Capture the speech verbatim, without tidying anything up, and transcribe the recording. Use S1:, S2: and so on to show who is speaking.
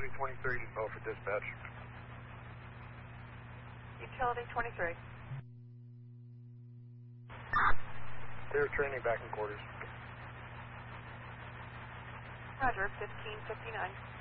S1: Utility twenty-three, oh for dispatch.
S2: Utility twenty-three.
S1: Clear training back in quarters.
S2: Roger, fifteen fifty-nine.